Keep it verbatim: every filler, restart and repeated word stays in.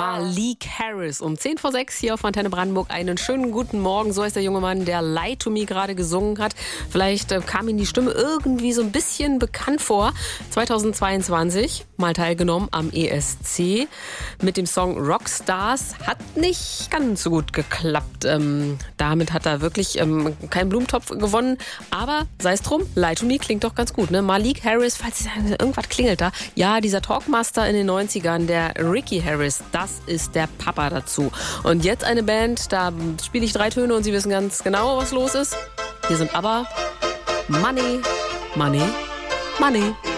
Malik Harris um zehn vor sechs hier auf Antenne Brandenburg. Einen schönen guten Morgen. So ist der junge Mann, der Lie to Me gerade gesungen hat. Vielleicht äh, kam Ihnen die Stimme irgendwie so ein bisschen bekannt vor. zweitausendzweiundzwanzig mal teilgenommen am E S C mit dem Song Rockstars. Hat nicht ganz so gut geklappt. Ähm, damit hat er wirklich ähm, keinen Blumentopf gewonnen. Aber sei es drum, Lie to Me klingt doch ganz gut. Ne? Malik Harris, falls irgendwas klingelt da. Ja, dieser Talkmaster in den neunzigern, der Ricky Harris, das ist der Papa dazu. Und jetzt eine Band, da spiele ich drei Töne und Sie wissen ganz genau, was los ist. Hier sind aber Money, Money, Money.